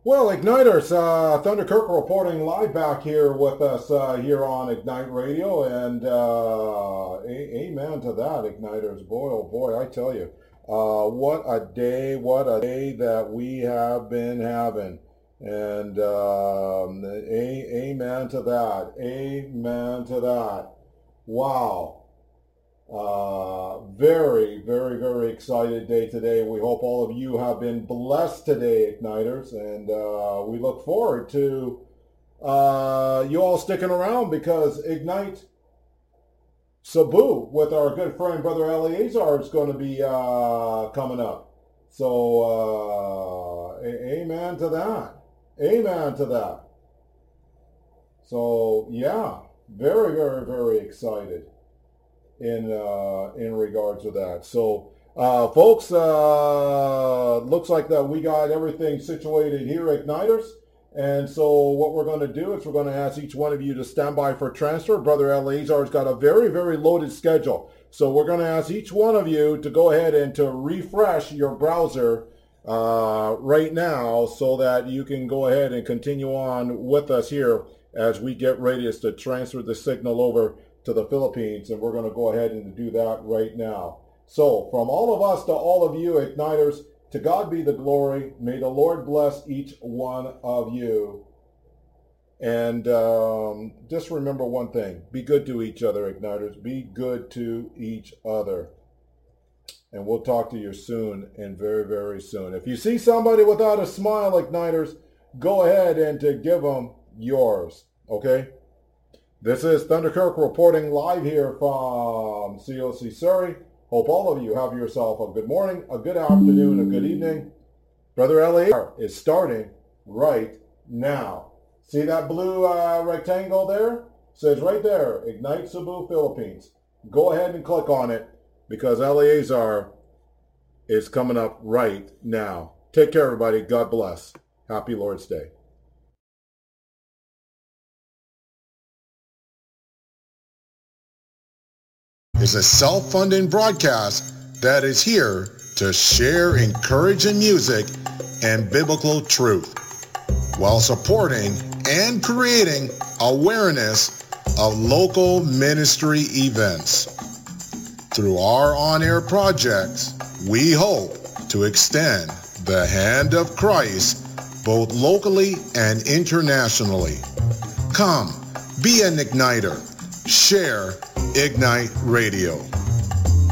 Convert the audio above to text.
Well, Igniters, Thunder Kirk reporting live back here with us here on Ignite Radio, and amen to that, Igniters. Boy, oh boy, I tell you, what a day that we have been having, and amen to that, amen to that. Wow. Very, very, very excited day today. We hope all of you have been blessed today, Igniters, and we look forward to you all sticking around because Ignite Cebu with our good friend Brother Eleazar is going to be coming up. So, amen to that. Amen to that. So, yeah, very, very, very excited in regard to that. So, folks, looks like that we got everything situated here, Igniters. And so what we're going to do is we're going to ask each one of you to stand by for transfer. Brother Eleazar's got a very, very loaded schedule. So we're going to ask each one of you to go ahead and to refresh your browser right now so that you can go ahead and continue on with us here as we get ready to transfer the signal over to the Philippines, and we're going to go ahead and do that right now. So, from all of us to all of you, Igniters, to God be the glory. May the Lord bless each one of you. And just remember one thing. Be good to each other, Igniters. Be good to each other. And we'll talk to you soon and very, very soon. If you see somebody without a smile, Igniters, go ahead and to give them yours. Okay? This is Thunder Kirk reporting live here from COC Surrey. Hope all of you have yourself a good morning, a good afternoon, a good evening. Brother Eleazar is starting right now. See that blue rectangle there? It says right there, Ignite Cebu, Philippines. Go ahead and click on it because Eleazar is coming up right now. Take care, everybody. God bless. Happy Lord's Day. Is a self-funding broadcast that is here to share encouraging music and biblical truth while supporting and creating awareness of local ministry events. Through our on-air projects, we hope to extend the hand of Christ both locally and internationally. Come, be an igniter. Share Ignite Radio.